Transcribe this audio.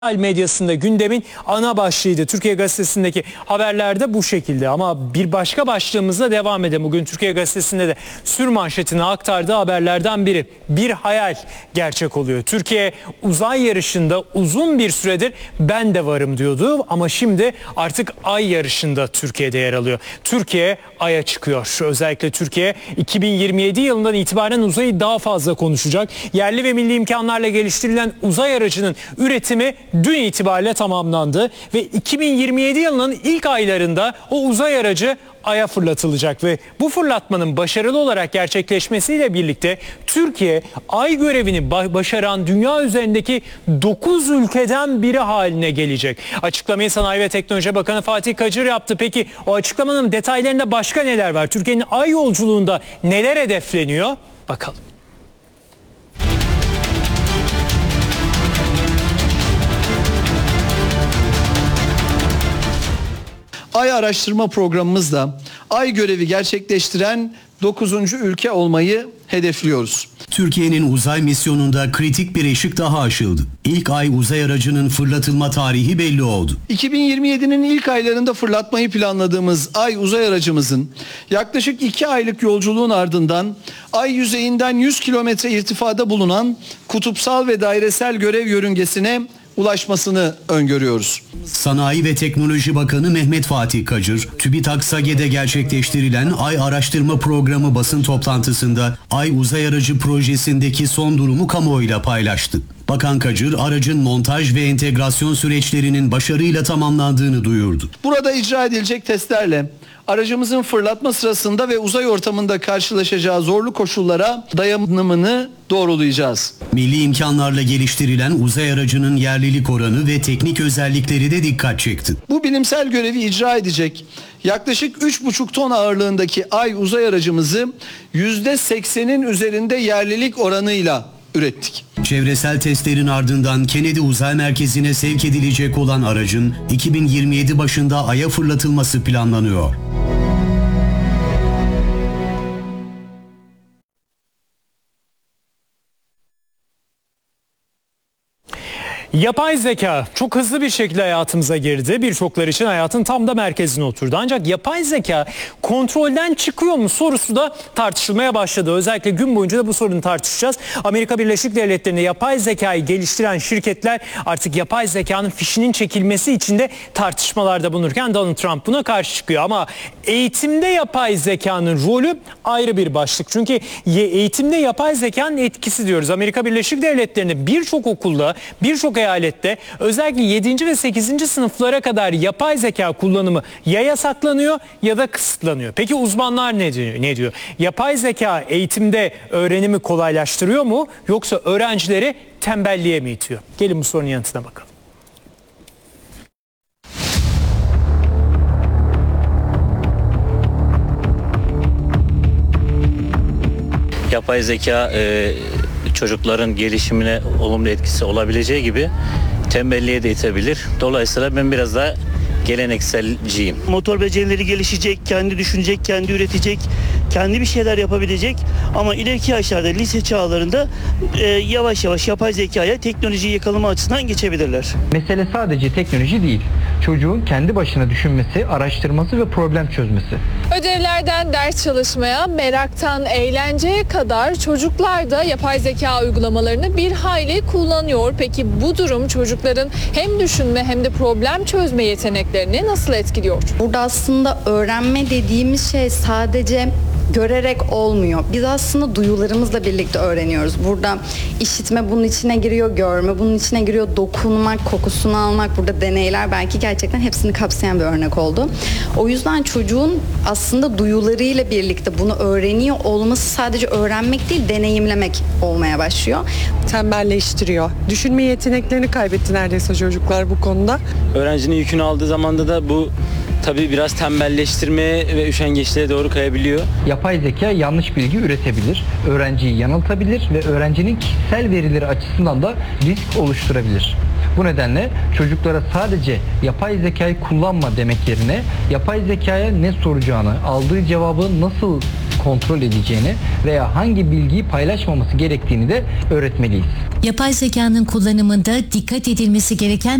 Medyasında gündemin ana başlığıydı. Türkiye Gazetesi'ndeki haberlerde bu şekilde, ama bir başka başlığımızla devam edelim. Bugün Türkiye Gazetesi'nde de sürmanşetine aktardığı haberlerden biri. Bir hayal gerçek oluyor. Türkiye uzay yarışında uzun bir süredir ben de varım diyordu, ama şimdi artık ay yarışında Türkiye'de yer alıyor. Türkiye Ay'a çıkıyor. Özellikle Türkiye 2027 yılından itibaren uzayı daha fazla konuşacak. Yerli ve milli imkanlarla geliştirilen uzay aracının üretimi dün itibariyle tamamlandı ve 2027 yılının ilk aylarında o uzay aracı Ay'a fırlatılacak ve bu fırlatmanın başarılı olarak gerçekleşmesiyle birlikte Türkiye Ay görevini başaran dünya üzerindeki 9 ülkeden biri haline gelecek. Açıklamayı Sanayi ve Teknoloji Bakanı Fatih Kacır yaptı. Peki o açıklamanın detaylarında başka neler var? Türkiye'nin Ay yolculuğunda neler hedefleniyor? Bakalım. Ay araştırma programımızda Ay görevi gerçekleştiren 9. ülke olmayı hedefliyoruz. Türkiye'nin uzay misyonunda kritik bir eşik daha aşıldı. İlk Ay uzay aracının fırlatılma tarihi belli oldu. 2027'nin ilk aylarında fırlatmayı planladığımız Ay uzay aracımızın yaklaşık 2 aylık yolculuğun ardından Ay yüzeyinden 100 kilometre irtifada bulunan kutupsal ve dairesel görev yörüngesine ulaşmasını öngörüyoruz. Sanayi ve Teknoloji Bakanı Mehmet Fatih Kacır, TÜBİTAK SAGE'de gerçekleştirilen Ay Araştırma Programı basın toplantısında Ay Uzay Aracı projesindeki son durumu kamuoyuyla paylaştı. Bakan Kacır, aracın montaj ve entegrasyon süreçlerinin başarıyla tamamlandığını duyurdu. Burada icra edilecek testlerle aracımızın fırlatma sırasında ve uzay ortamında karşılaşacağı zorlu koşullara dayanımını doğrulayacağız. Milli imkanlarla geliştirilen uzay aracının yerlilik oranı ve teknik özellikleri de dikkat çekti. Bu bilimsel görevi icra edecek yaklaşık 3,5 ton ağırlığındaki Ay uzay aracımızı %80'in üzerinde yerlilik oranıyla ürettik. Çevresel testlerin ardından Kennedy Uzay Merkezi'ne sevk edilecek olan aracın 2027 başında Ay'a fırlatılması planlanıyor. Yapay zeka çok hızlı bir şekilde hayatımıza girdi. Birçokları için hayatın tam da merkezine oturdu. Ancak yapay zeka kontrolden çıkıyor mu sorusu da tartışılmaya başladı. Özellikle gün boyunca da bu sorunu tartışacağız. Amerika Birleşik Devletleri'nde yapay zekayı geliştiren şirketler artık yapay zekanın fişinin çekilmesi için de tartışmalarda bulunurken Donald Trump buna karşı çıkıyor. Ama eğitimde yapay zekanın rolü ayrı bir başlık. Çünkü eğitimde yapay zekanın etkisi diyoruz. Amerika Birleşik Devletleri'nde birçok okulda, birçok eyalette özellikle 7. ve 8. sınıflara kadar yapay zeka kullanımı ya yasaklanıyor ya da kısıtlanıyor. Peki uzmanlar ne diyor? Yapay zeka eğitimde öğrenimi kolaylaştırıyor mu, yoksa öğrencileri tembelliğe mi itiyor? Gelin bu sorunun yanıtına bakalım. Yapay zeka çocukların gelişimine olumlu etkisi olabileceği gibi tembelliğe de itebilir. Dolayısıyla ben biraz daha gelenekselciyim. Motor becerileri gelişecek, kendi düşünecek, kendi üretecek, kendi bir şeyler yapabilecek. Ama ileriki yaşlarda, lise çağlarında yavaş yavaş yapay zekaya teknolojiyi yakalama açısından geçebilirler. Mesele sadece teknoloji değil. Çocuğun kendi başına düşünmesi, araştırması ve problem çözmesi. Ödevlerden ders çalışmaya, meraktan eğlenceye kadar çocuklar da yapay zeka uygulamalarını bir hayli kullanıyor. Peki bu durum çocukların hem düşünme hem de problem çözme yeteneklerini nasıl etkiliyor? Burada aslında öğrenme dediğimiz şey sadece görerek olmuyor. Biz aslında duyularımızla birlikte öğreniyoruz. Burada işitme bunun içine giriyor, görme bunun içine giriyor, dokunmak, kokusunu almak, burada deneyler belki gerçekten hepsini kapsayan bir örnek oldu. O yüzden çocuğun aslında duyularıyla birlikte bunu öğreniyor olması sadece öğrenmek değil, deneyimlemek olmaya başlıyor. Tembelleştiriyor. Düşünme yeteneklerini kaybetti neredeyse çocuklar bu konuda. Öğrencinin yükünü aldığı zamanda da bu tabii biraz tembelleştirmeye ve üşengeçliğe doğru kayabiliyor. Yapay zeka yanlış bilgi üretebilir, öğrenciyi yanıltabilir ve öğrencinin kişisel verileri açısından da risk oluşturabilir. Bu nedenle çocuklara sadece yapay zekayı kullanma demek yerine yapay zekaya ne soracağını, aldığı cevabı nasıl kontrol edeceğini veya hangi bilgiyi paylaşmaması gerektiğini de öğretmeliyiz. Yapay zekanın kullanımında dikkat edilmesi gereken